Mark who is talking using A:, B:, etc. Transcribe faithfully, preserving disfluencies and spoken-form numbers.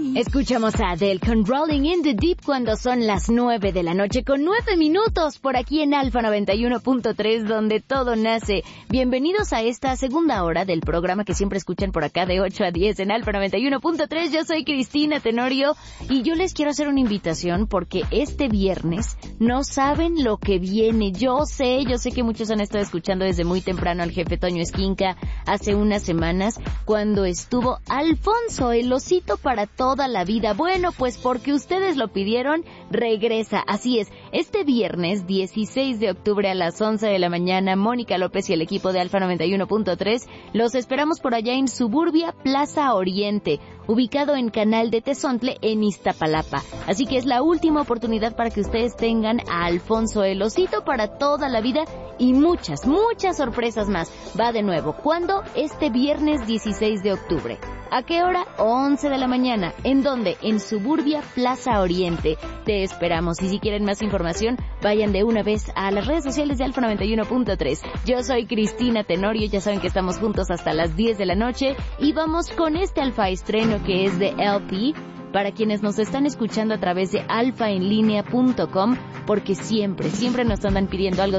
A: Escuchamos a Adele con Rolling in the Deep cuando son las nueve de la noche con nueve minutos por aquí en Alfa noventa y uno punto tres donde todo nace. Bienvenidos a esta segunda hora del programa que siempre escuchan por acá de ocho a diez en Alfa noventa y uno punto tres. Yo soy Cristina Tenorio y yo les quiero hacer una invitación porque este viernes no saben lo que viene. Yo sé, yo sé que muchos han estado escuchando desde muy temprano al jefe Toño Esquinca hace unas semanas cuando estuvo Alfonso, el osito para toda la vida. Bueno, pues porque ustedes lo pidieron, regresa. Así es, este viernes dieciséis de octubre a las once de la mañana, Mónica López y el equipo de Alfa noventa y uno punto tres los esperamos por allá en Suburbia Plaza Oriente, ubicado en Canal de Tezontle en Iztapalapa. Así que es la última oportunidad para que ustedes tengan a Alfonso el osito para toda la vida y muchas, muchas sorpresas más. Va de nuevo, ¿cuándo? Este viernes dieciséis de octubre. ¿A qué hora? once de la mañana. ¿En dónde? En Suburbia Plaza Oriente. Te esperamos. Y si quieren más información, vayan de una vez a las redes sociales de Alfa noventa y uno punto tres. Yo soy Cristina Tenorio. Ya saben que estamos juntos hasta las diez de la noche. Y vamos con este Alfa estreno que es de L P. Para quienes nos están escuchando a través de alfa en línea punto com, porque siempre, siempre nos andan pidiendo algo